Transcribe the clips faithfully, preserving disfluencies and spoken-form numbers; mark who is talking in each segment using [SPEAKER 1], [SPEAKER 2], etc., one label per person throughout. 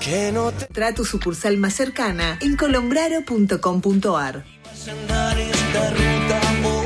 [SPEAKER 1] que no te...
[SPEAKER 2] Trae tu sucursal más cercana en colombraro punto com punto ar.
[SPEAKER 1] andar esta ruta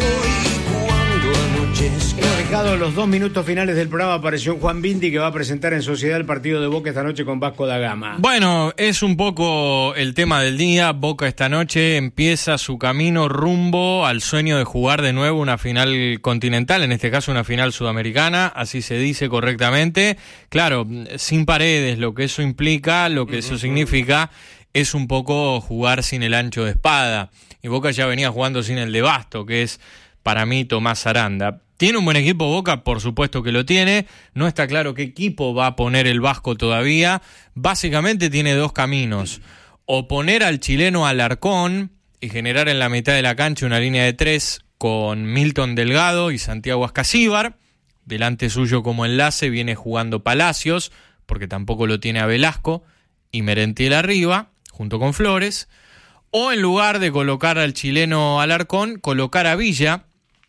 [SPEAKER 1] hoy cuando anochezca.
[SPEAKER 3] Hemos dejado los dos minutos finales del programa. Apareció Juan Bindi, que va a presentar en Sociedad el partido de Boca esta noche con Vasco da Gama.
[SPEAKER 4] Bueno, es un poco el tema del día. Boca esta noche empieza su camino rumbo al sueño de jugar de nuevo una final continental, en este caso una final sudamericana, así se dice correctamente. Claro, sin Paredes, lo que eso implica, lo que eso significa, es un poco jugar sin el ancho de espada. Y Boca ya venía jugando sin el de Basto, que es para mí Tomás Aranda. ¿Tiene un buen equipo Boca? Por supuesto que lo tiene. No está claro qué equipo va a poner el Vasco todavía. Básicamente tiene dos caminos. O poner al chileno Alarcón y generar en la mitad de la cancha una línea de tres con Milton Delgado y Santiago Ascasíbar. Delante suyo como enlace viene jugando Palacios, porque tampoco lo tiene a Velasco, y Merentiel arriba, junto con Flores. O en lugar de colocar al chileno Alarcón, colocar a Villa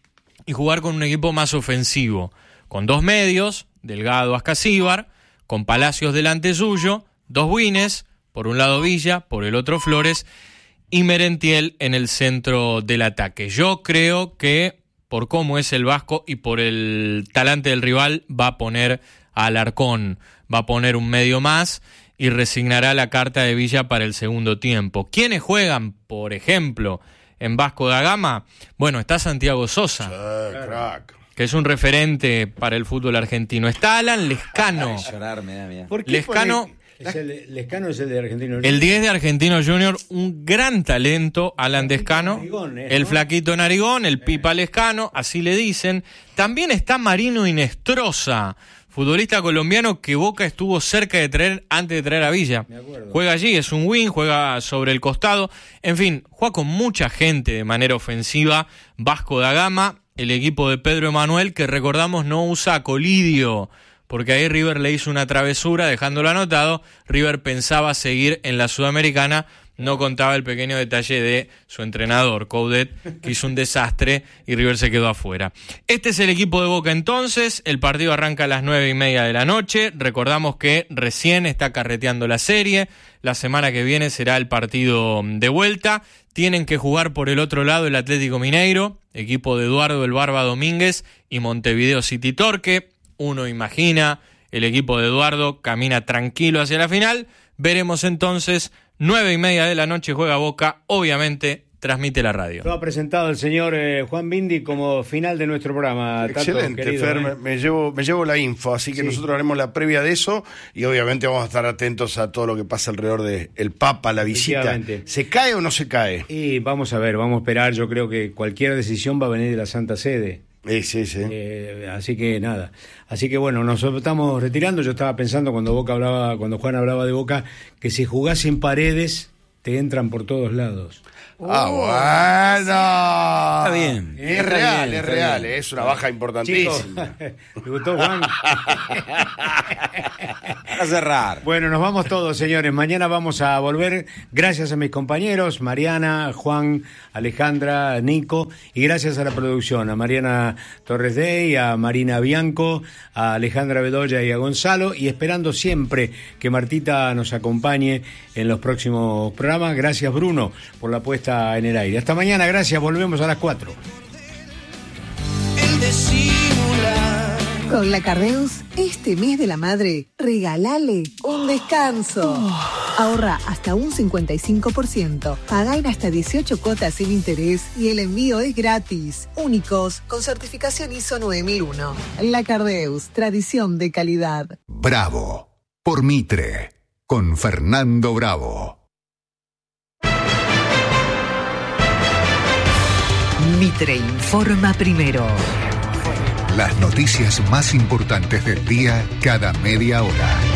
[SPEAKER 4] y jugar con un equipo más ofensivo, con dos medios, Delgado, Ascasíbar, con Palacios delante suyo, dos wines, por un lado Villa, por el otro Flores, y Merentiel en el centro del ataque. Yo creo que, por cómo es el Vasco y por el talante del rival, va a poner a Alarcón, va a poner un medio más y resignará la carta de Villa para el segundo tiempo. ¿Quiénes juegan, por ejemplo, en Vasco da Gama? Bueno, está Santiago Sosa,
[SPEAKER 5] Sí, crack.
[SPEAKER 4] que es un referente para el fútbol argentino. Está Alan Lescano.
[SPEAKER 6] Llorar me da miedo.
[SPEAKER 3] ¿Por qué
[SPEAKER 4] Lescano,
[SPEAKER 3] pone- es el, Lescano es el de Argentino.
[SPEAKER 4] el diez de Argentino Junior, un gran talento, Alan Lescano.
[SPEAKER 3] Narigón, ¿eh,
[SPEAKER 4] El
[SPEAKER 3] no?
[SPEAKER 4] flaquito Narigón, el Pipa Lescano, así le dicen. También está Marino Inestrosa, futbolista colombiano que Boca estuvo cerca de traer antes de traer a Villa.
[SPEAKER 3] Me acuerdo.
[SPEAKER 4] Juega allí, es un wing, juega sobre el costado. En fin, juega con mucha gente de manera ofensiva. Vasco da Gama, el equipo de Pedro Emanuel, que recordamos no usa a Colidio, porque ahí River le hizo una travesura, dejándolo anotado. River pensaba seguir en la Sudamericana. No contaba el pequeño detalle de su entrenador, Coudet, que hizo un desastre y River se quedó afuera. Este es el equipo de Boca entonces. El partido arranca a las nueve y media de la noche. Recordamos que recién está carreteando la serie. La semana que viene será el partido de vuelta. Tienen que jugar por el otro lado el Atlético Mineiro, equipo de Eduardo el Barba Domínguez, y Montevideo City Torque. Uno imagina, el equipo de Eduardo camina tranquilo hacia la final. Veremos entonces. Nueve y media de la noche juega Boca, obviamente transmite la radio.
[SPEAKER 3] Lo ha presentado el señor eh, Juan Bindi como final de nuestro programa. Tato,
[SPEAKER 5] Excelente,
[SPEAKER 3] querido,
[SPEAKER 5] Fer,
[SPEAKER 3] ¿eh?
[SPEAKER 5] me, me llevo, me llevo la info, así que
[SPEAKER 3] Sí.
[SPEAKER 5] nosotros haremos la previa de eso y obviamente vamos a estar atentos a todo lo que pasa alrededor de el Papa, la visita.
[SPEAKER 3] Efectivamente.
[SPEAKER 5] ¿Se cae o no se cae?
[SPEAKER 3] Y vamos a ver, vamos a esperar. Yo creo que cualquier decisión va a venir de la Santa Sede.
[SPEAKER 5] Sí, sí, sí.
[SPEAKER 3] Eh, así que nada, así que bueno, nos estamos retirando. Yo estaba pensando cuando Boca hablaba, cuando Juan hablaba de Boca, que si jugás sin Paredes te entran por todos lados.
[SPEAKER 5] Ah, bueno.
[SPEAKER 6] Está bien.
[SPEAKER 5] Es
[SPEAKER 6] Está
[SPEAKER 5] real,
[SPEAKER 6] bien,
[SPEAKER 5] es
[SPEAKER 6] está
[SPEAKER 5] real,
[SPEAKER 6] bien.
[SPEAKER 5] es una baja
[SPEAKER 3] Chicos,
[SPEAKER 5] importantísima.
[SPEAKER 3] ¿te gustó, Juan?
[SPEAKER 6] Para cerrar.
[SPEAKER 3] Bueno, nos vamos todos, señores. Mañana vamos a volver. Gracias a mis compañeros, Mariana, Juan, Alejandra, Nico, y gracias a la producción, a Mariana Torres Dey, a Marina Bianco, a Alejandra Bedoya y a Gonzalo, y esperando siempre que Martita nos acompañe en los próximos programas. Gracias, Bruno, por la puesta en el aire. Hasta mañana, gracias. Volvemos a las cuatro.
[SPEAKER 1] El disimular.
[SPEAKER 2] Con la Cardeus, este mes de la madre, regalale un descanso. Ahorra hasta un cincuenta y cinco por ciento. Pagá en hasta dieciocho cuotas sin interés y el envío es gratis. Únicos con certificación I S O nueve mil uno. La Cardeus, tradición de calidad.
[SPEAKER 7] Bravo, por Mitre, con Fernando Bravo.
[SPEAKER 8] Mitre informa primero.
[SPEAKER 7] Las noticias más importantes del día cada media hora.